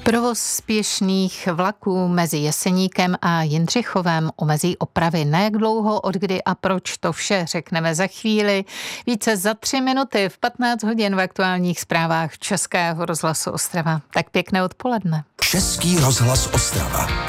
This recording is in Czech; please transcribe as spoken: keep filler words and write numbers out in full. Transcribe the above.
Provoz spěšných vlaků mezi Jeseníkem a Jindřichovem omezí opravy. Na jak dlouho, odkdy a proč, to vše řekneme za chvíli. Více za tři minuty v patnáct hodin v aktuálních zprávách Českého rozhlasu Ostrava. Tak pěkné odpoledne. Český rozhlas Ostrava.